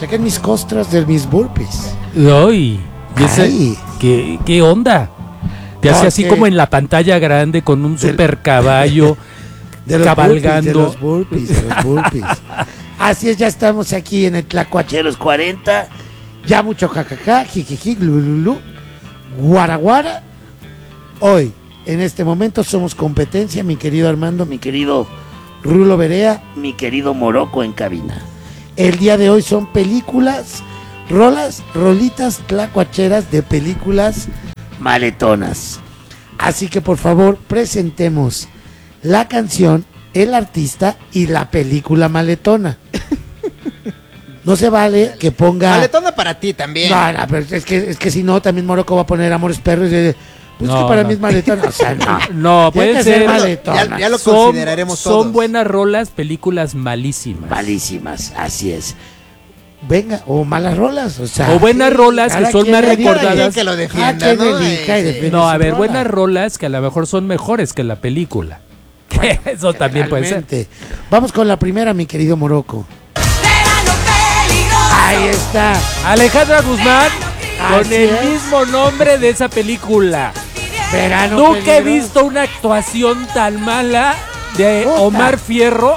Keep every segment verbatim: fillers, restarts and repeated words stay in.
chequen mis costras de mis burpees. Ay, ese, ¿qué, ¿qué onda? Te no, hace así que... como en la pantalla grande con un del... super caballo de los cabalgando. Burpees, de los burpees, de los burpees. Así es, ya estamos aquí en el Tlacuacheros cuarenta. Ya mucho jajaja, jijiji, glululu, guaraguara. Hoy, en este momento, somos competencia, mi querido Armando, mi querido Rulo Berea, mi querido Morocco en cabina. El día de hoy son películas, rolas, rolitas tlacuacheras de películas maletonas. Así que por favor presentemos la canción, el artista y la película maletona. No se vale que ponga... Maletona para ti también. No, no, pero es que, es que si no, también Morocco va a poner Amores Perros y... Pues no, que para no. mí es maletona. O sea, no, no puede ser. Ya, ya lo son, consideraremos todos. Son buenas rolas, películas malísimas. Malísimas, así es. Venga, o malas rolas, o sea. O buenas sí, rolas que son más recordadas. Que lo defienda, ¿no? Elija y no, a ver, rola. Buenas rolas que a lo mejor son mejores que la película. Bueno, eso también realmente. Puede ser. Vamos con la primera, mi querido Morocco. Ahí está. Alejandra Guzmán con Así el es. mismo nombre de esa película. Verano Nunca peligroso. he visto una actuación tan mala de Puta. Omar Fierro.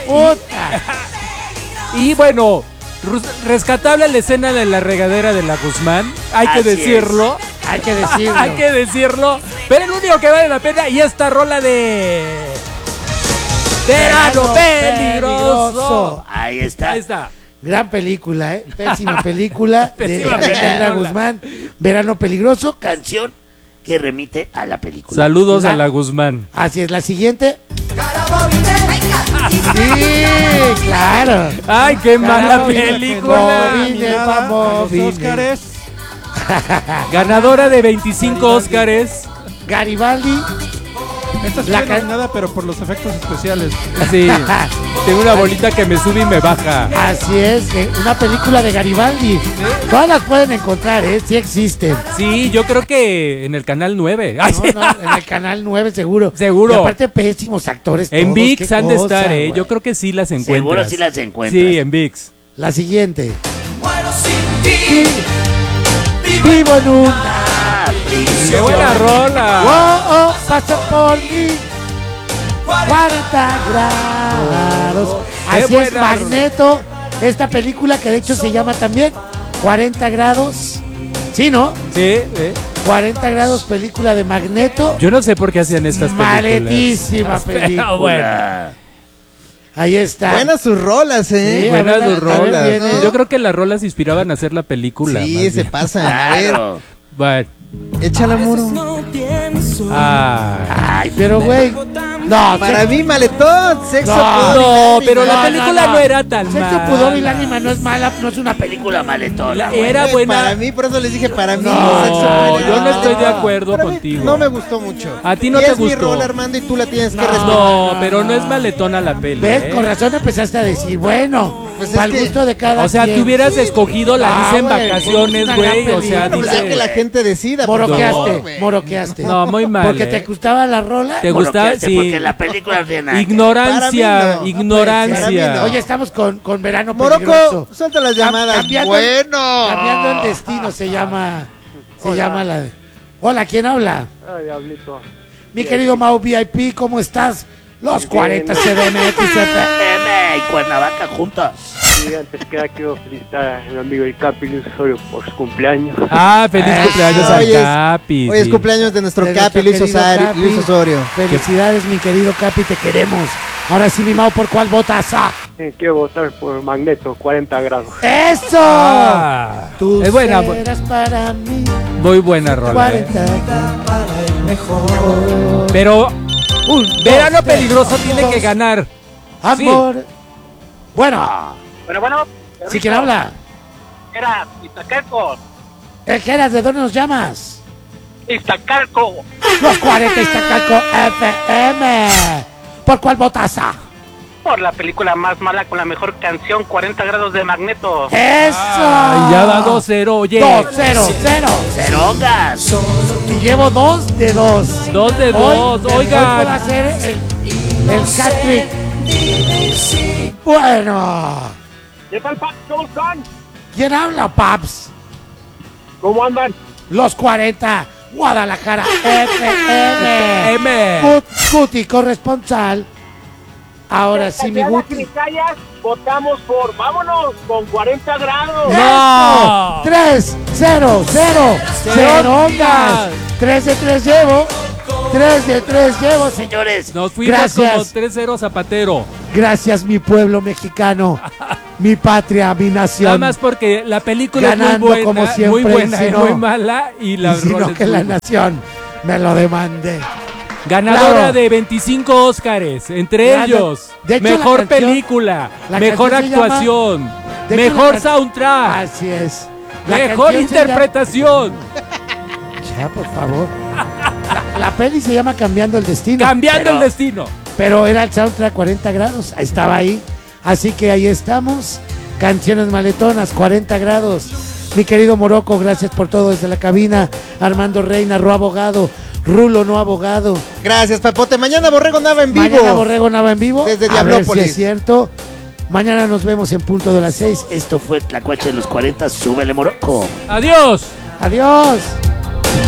y, y bueno, rescatable la escena de la regadera de la Guzmán. Hay Así que decirlo. Es. Hay que decirlo. Hay que decirlo. Pero el único que vale la pena y esta rola de Verano, Verano peligroso. peligroso. Ahí está. Ahí está. Gran película, ¿eh? Pésima película Pésima de Alejandra Guzmán. Verano peligroso, canción que remite a la película. Saludos la, a la Guzmán. Así es, la siguiente. Sí, claro. Ay, qué mala película. Óscares. Ganadora de veinticinco Óscares. Garibaldi. Esta es la can... nada, pero por los efectos especiales. Sí, tengo una bolita que me sube y me baja. Así es, una película de Garibaldi. ¿Sí? Todas las pueden encontrar, ¿eh? Sí existen. Sí, yo creo que en el canal nueve. No, no, en el canal nueve seguro. Seguro. Y aparte pésimos actores. En todos, ViX han de estar, ¿eh? Yo creo que sí las encuentras. Seguro sí las encuentras. Sí, en ViX. La siguiente. Muero sin ti. Vivo en una. ¡Qué buena rola! Oh, oh, pasa por mí. cuarenta grados. Así es, Magneto. Esta película que de hecho se llama también cuarenta grados. ¿Sí, no? Sí, ¿eh? cuarenta grados, película de Magneto. Yo no sé por qué hacían estas películas. Maletísima película. Bueno. Ahí está. Buenas sus rolas, ¿eh? Sí, buenas sus rolas. Ver, ¿no? Yo creo que las rolas inspiraban a hacer la película. Sí, se pasa. Claro. Bueno. Échala, muro. Ah. Ay, pero güey. No, para sexo... mí, maletón, sexo, no, pudor. No, y pero no, la película no, no. no era tan sexo, mala. Sexo, pudor y lágrima no es mala, no es una película maletona. Era güey, buena. Para mí, por eso les dije, para mí. No, sexo, no yo no estoy de acuerdo para contigo. No me gustó mucho. A ti no y te es gustó. Es mi rol, Armando, y tú la tienes no, que respetar. No, pero no es maletona la peli. ¿Ves? ¿eh? Con razón empezaste a decir, bueno, pues para el que... gusto de cada O sea, quien. tú hubieras escogido la dice ah, en vacaciones, güey. O sea, pues dice... es que la gente decida. Moroqueaste, no, moroqueaste. No, muy mal. Porque ¿eh? te gustaba la rola. Te gustaba, sí. Porque la película no tiene nada. Ignorancia, no. ignorancia. No. Oye, estamos con, con Verano Morocco, peligroso. suelta las llamadas. Cambiando, bueno. Cambiando el destino se llama. Se Hola. llama la. Hola, ¿quién habla? Ay, diablito. Mi Bien. querido Mau V I P, ¿cómo estás? Los Bien. cuarenta C D M X F M y Cuernavaca juntas. Y antes que nada quiero felicitar a mi amigo el Capi Luis Osorio por su cumpleaños. Ah, feliz Eso. cumpleaños al hoy Capi. Es, hoy es cumpleaños de nuestro de Capi, Luis Osorio, Capi. Luis Osorio. Felicidades, mi querido Capi, te queremos. Ahora sí, mi Mau, ¿por cuál votas? Ah. Eh, quiero votar por Magneto, cuarenta grados. ¡Eso! Ah, Tú es buena. serás para mí. Muy buena rola. cuarenta eh. para el mejor. Pero Un, Verano dos, Peligroso tres, tiene dos. que ganar. Amor. Sí. Bueno. Bueno, bueno. ¿Sí quién habla? Era Iztacalco. ¿El que eras? ¿De dónde nos llamas? Iztacalco. Los cuarenta Iztacalco F M. ¿Por cuál votas? Por la película más mala con la mejor canción, cuarenta grados de Magneto. ¡Eso! Ay, ya va dos cero, oye. dos cero, cero. Cerongas. Y llevo dos de dos. Dos de dos, hoy, oigan. Hoy puedo hacer el, el hat-trick. Bueno. ¿Qué tal, Pac? ¿Cómo están? ¿Quién habla, paps? ¿Cómo andan? Los cuarenta, Guadalajara, F M. M. Gut- Guti, corresponsal. Ahora sí, mi Guti. Votamos por vámonos con cuarenta grados. ¡No! tres, cero, cero, cero ondas. tres de tres llevo. tres de tres llevo, señores. Nos fuimos Gracias. como tres cero Zapatero. Gracias, mi pueblo mexicano. Mi patria, mi nación. Nada más porque la película Ganando es muy como buena, siempre, muy buena y y si no- muy mala y la y si no, rola es que muy la buena. nación me lo demande. Ganadora Claro. de veinticinco Óscares, entre Claro. ellos De hecho, la mejor canción- película, la mejor canción se llama- actuación, de hecho, mejor la can- soundtrack, Así es. La mejor canción se llama- interpretación, Ya, por favor. La, la peli se llama Cambiando el Destino. cambiando pero- el destino. Pero era el soundtrack cuarenta grados, estaba ahí. Así que ahí estamos. Canciones maletonas, cuarenta grados. Mi querido Morocco, gracias por todo desde la cabina. Armando Reina, Ro Abogado. Rulo, no abogado. Gracias, Papote. Mañana Borrego Nava en vivo. Mañana Borrego Nava en vivo. Desde A ver si Diablópolis. es cierto. Mañana nos vemos en punto de las seis. Esto fue Tlacuache de los cuarenta. Súbele, Morocco. Adiós. Adiós.